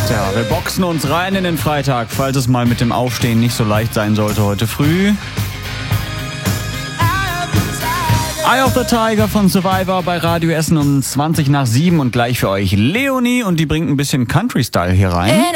Ja, wir boxen uns rein in den Freitag, falls es mal mit dem Aufstehen nicht so leicht sein sollte heute früh. Eye of the Tiger von Survivor bei Radio Essen um 7:20 und gleich für euch Leonie und die bringt ein bisschen Country-Style hier rein.